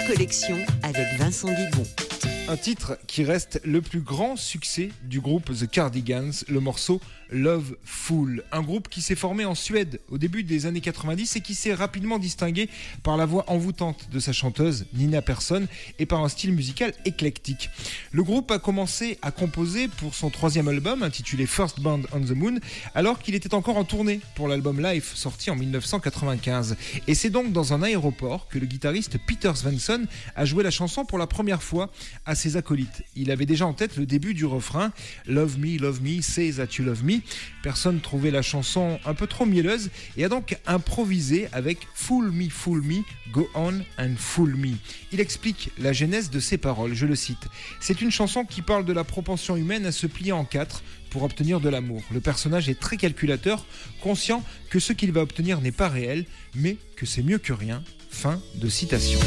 collection avec Vincent Guigon. Un titre qui reste le plus grand succès du groupe The Cardigans, le morceau Love Fool. Un groupe qui s'est formé en Suède au début des années 90 et qui s'est rapidement distingué par la voix envoûtante de sa chanteuse Nina Persson et par un style musical éclectique. Le groupe a commencé à composer pour son troisième album intitulé First Band on the Moon alors qu'il était encore en tournée pour l'album Life sorti en 1995. Et c'est donc dans un aéroport que le guitariste Peter Svensson a joué la chanson pour la première fois à ses acolytes. Il avait déjà en tête le début du refrain Love me, say that you love me. Personne trouvait la chanson un peu trop mielleuse et a donc improvisé avec Fool me, go on and fool me. Il explique la genèse de ces paroles, je le cite. C'est une chanson qui parle de la propension humaine à se plier en quatre pour obtenir de l'amour. Le personnage est très calculateur, conscient que ce qu'il va obtenir n'est pas réel, mais que c'est mieux que rien. Fin de citation.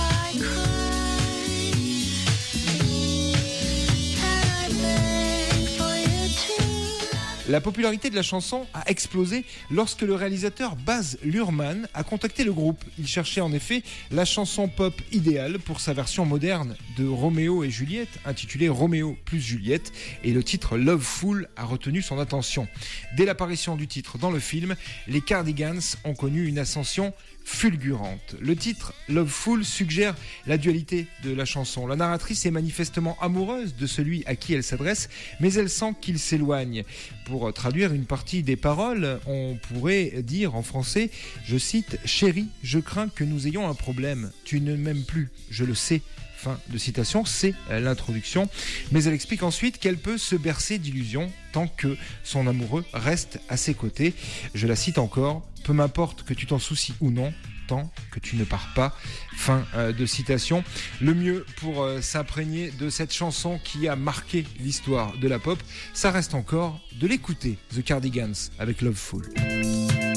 La popularité de la chanson a explosé lorsque le réalisateur Baz Luhrmann a contacté le groupe. Il cherchait en effet la chanson pop idéale pour sa version moderne de Roméo et Juliette, intitulée Roméo plus Juliette, et le titre Love Fool a retenu son attention. Dès l'apparition du titre dans le film, les Cardigans ont connu une ascension fulgurante. Le titre Love Fool suggère la dualité de la chanson. La narratrice est manifestement amoureuse de celui à qui elle s'adresse, mais elle sent qu'il s'éloigne. Pour traduire une partie des paroles, on pourrait dire en français, je cite, « Chérie, je crains que nous ayons un problème. Tu ne m'aimes plus, je le sais. » Fin de citation, c'est l'introduction. Mais elle explique ensuite qu'elle peut se bercer d'illusions tant que son amoureux reste à ses côtés. Je la cite encore, « Peu m'importe que tu t'en soucies ou non, tant que tu ne pars pas. » Fin de citation. Le mieux pour s'imprégner de cette chanson qui a marqué l'histoire de la pop, ça reste encore de l'écouter, The Cardigans avec Love Fool.